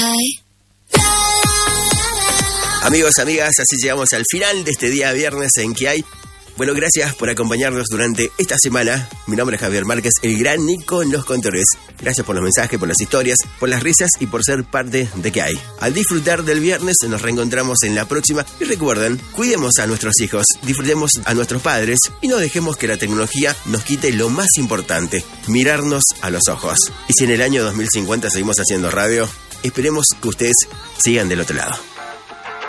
Amigos, amigas, así llegamos al final de este día viernes en ¿Qué hay? Bueno, gracias por acompañarnos durante esta semana. Mi nombre es Javier Márquez, el gran Nico en los controles. Gracias por los mensajes, por las historias, por las risas y por ser parte de ¿Qué hay? Al disfrutar del viernes nos reencontramos en la próxima. Y recuerden, cuidemos a nuestros hijos, disfrutemos a nuestros padres y no dejemos que la tecnología nos quite lo más importante, mirarnos a los ojos. Y si en el año 2050 seguimos haciendo radio, esperemos que ustedes sigan del otro lado.